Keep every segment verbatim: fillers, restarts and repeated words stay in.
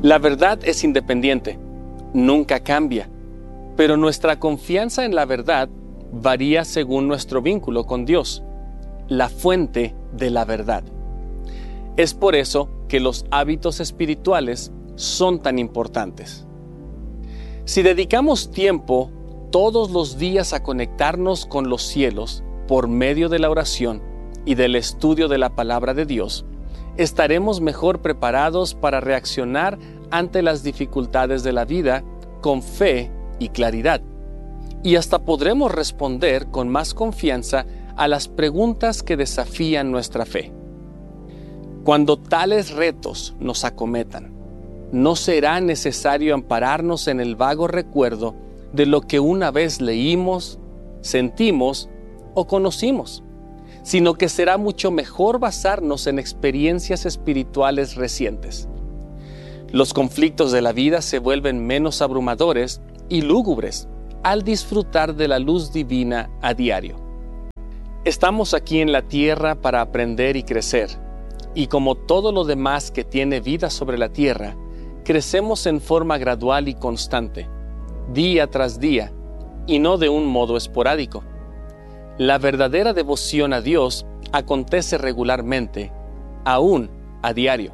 La verdad es independiente, nunca cambia, pero nuestra confianza en la verdad varía según nuestro vínculo con Dios, la fuente de la verdad. Es por eso que los hábitos espirituales son tan importantes. Si dedicamos tiempo todos los días a conectarnos con los cielos por medio de la oración y del estudio de la palabra de Dios, estaremos mejor preparados para reaccionar ante las dificultades de la vida con fe y claridad. Y hasta podremos responder con más confianza a las preguntas que desafían nuestra fe. Cuando tales retos nos acometan, no será necesario ampararnos en el vago recuerdo de lo que una vez leímos, sentimos o conocimos, sino que será mucho mejor basarnos en experiencias espirituales recientes. Los conflictos de la vida se vuelven menos abrumadores y lúgubres al disfrutar de la luz divina a diario. Estamos aquí en la tierra para aprender y crecer, y como todo lo demás que tiene vida sobre la tierra, crecemos en forma gradual y constante, día tras día, y no de un modo esporádico. La verdadera devoción a Dios acontece regularmente, aún a diario.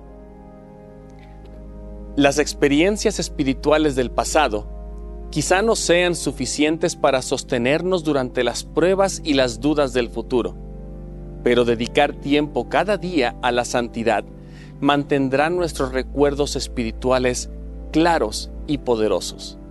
Las experiencias espirituales del pasado quizá no sean suficientes para sostenernos durante las pruebas y las dudas del futuro, pero dedicar tiempo cada día a la santidad mantendrá nuestros recuerdos espirituales claros y poderosos.